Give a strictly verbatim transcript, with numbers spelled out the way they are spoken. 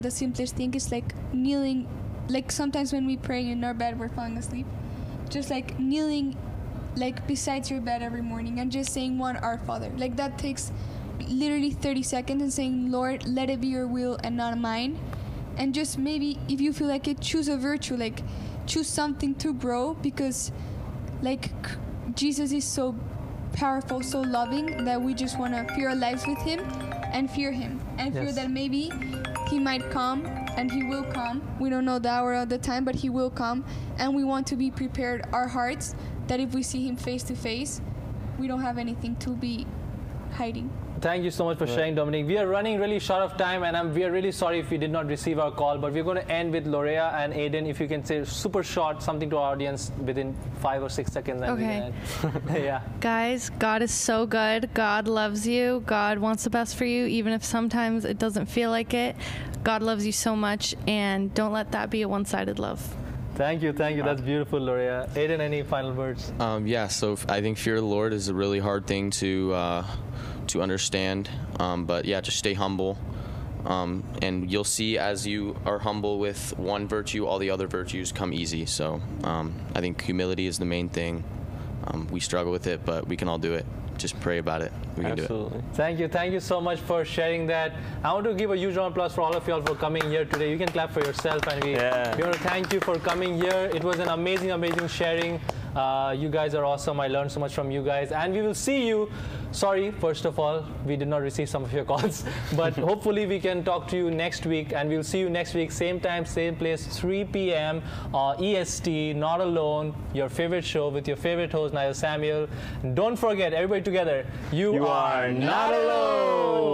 The simplest thing is like kneeling, like sometimes when we pray in our bed, we're falling asleep, just like kneeling like besides your bed every morning and just saying one Our Father. Like that takes literally thirty seconds and saying, Lord, let it be your will and not mine. And just maybe if you feel like it, choose a virtue, like choose something to grow, because like Jesus is so powerful, so loving, that we just want to fear our lives with him and fear him and fear Yes. that maybe he might come, and he will come. We don't know the hour or the time, but he will come, and we want to be prepared, our hearts, that if we see him face to face, we don't have anything to be hiding. Thank you so much for sharing, Dominic. We are running really short of time, and I'm, we are really sorry if we did not receive our call, but we're going to end with Lorea and Aiden. If you can say super short something to our audience within five or six seconds. Then Okay. We can end. Yeah. Guys, God is so good. God loves you. God wants the best for you, even if sometimes it doesn't feel like it. God loves you so much, and don't let that be a one-sided love. Thank you, thank you. That's beautiful, Lorea. Aiden, any final words? Um, yeah, so f- I think fear of the Lord is a really hard thing to uh, to understand. Um, but yeah, just stay humble. Um, and you'll see as you are humble with one virtue, all the other virtues come easy. So um, I think humility is the main thing. Um, we struggle with it, but we can all do it. Just pray about it. We can Absolutely. do it. Thank you. Thank you so much for sharing that. I want to give a huge round of applause for all of y'all for coming here today. You can clap for yourself, and we, Yeah. we want to thank you for coming here. It was an amazing, amazing sharing. Uh, you guys are awesome. I learned so much from you guys, and we will see you. Sorry, first of all, we did not receive some of your calls, but hopefully we can talk to you next week, and we'll see you next week, same time, same place, three p m Uh, E S T, Not Alone, your favorite show with your favorite host, Niall Samuel. Don't forget, everybody together, you, You are not alone.